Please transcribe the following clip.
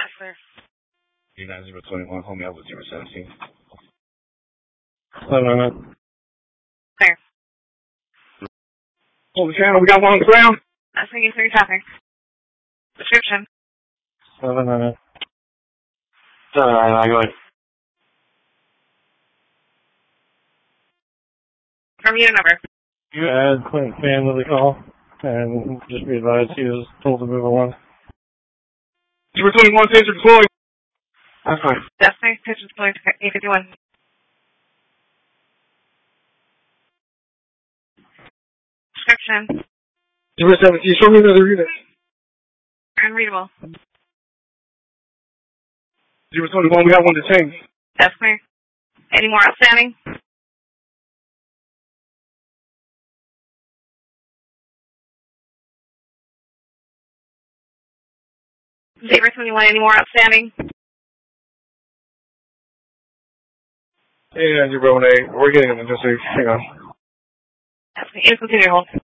That's clear. 39021, home out with 017. Clear. Hold the channel, we got one on the ground. That's thinking through traffic. Description. 799. 799, go ahead. From unit number. You add Clint Fan to the call, and just be advised he was told to move along. 021, taser deployed. That's fine. Destiny, taser deployed to 851. Description. 017, show me another unit. Unreadable. 021, we got one detained. That's clear. Any more outstanding? Saber 21, any more outstanding? Yeah, 018, we're getting an emergency. Hang on. That's clear. Continue hold.